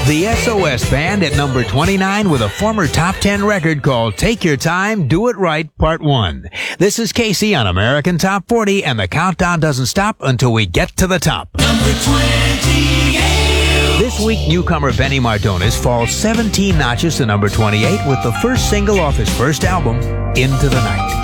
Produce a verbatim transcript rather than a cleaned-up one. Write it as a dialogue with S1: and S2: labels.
S1: The S O S Band at number twenty-nine with a former top ten record called Take Your Time, Do It Right, Part one. This is Casey on American Top forty, and the countdown doesn't stop until we get to the top.
S2: Number twenty-eight.
S1: This week, newcomer Benny Mardones falls seventeen notches to number twenty-eight with the first single off his first album, Into the Night.